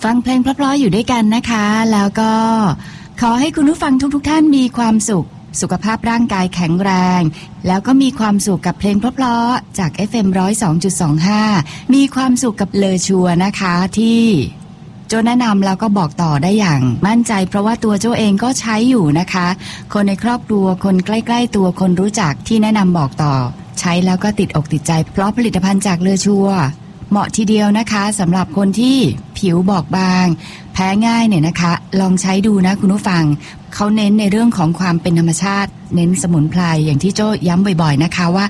ฟังเพลงเพราะๆอยู่ด้วยกันนะคะแล้วก็ขอให้คุณผู้ฟังทุกท่านมีความสุขภาพร่างกายแข็งแรงแล้วก็มีความสุขกับเพลงเพราะๆจาก FM 102.25 มีความสุขกับเลอชัวนะคะที่โจแนะนำแล้วก็บอกต่อได้อย่างมั่นใจเพราะว่าตัวโจเองก็ใช้อยู่นะคะคนในครอบครัวคนใกล้ๆตัวคนรู้จักที่แนะนำบอกต่อใช้แล้วก็ติดอกติดใจเพราะผลิตภัณฑ์จากเลอชัวเหมาะทีเดียวนะคะสำหรับคนที่ผิวบอบบางแพ้ง่ายเนี่ยนะคะลองใช้ดูนะคุณผู้ฟังเขาเน้นในเรื่องของความเป็นธรรมชาติเน้นสมุนไพรอย่างที่โจ้ย้ำบ่อยๆนะคะว่า